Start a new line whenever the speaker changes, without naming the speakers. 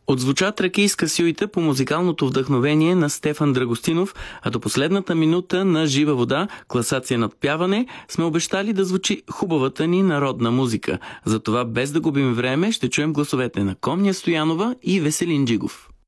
Отзвуча тракийска сюита по музикалното вдъхновение на Стефан Драгостинов, а до последната минута на Жива вода, класация над пяване, сме обещали да звучи хубавата ни народна музика. Затова без да губим време ще чуем гласовете на Комня Стоянова и Веселин Джигов.